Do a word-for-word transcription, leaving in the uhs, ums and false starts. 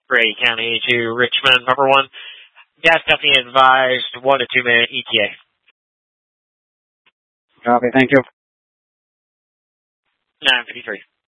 Grady County to Richmond. Number one, gas company advised one to two minute E T A. Copy, thank you. nine fifty-three.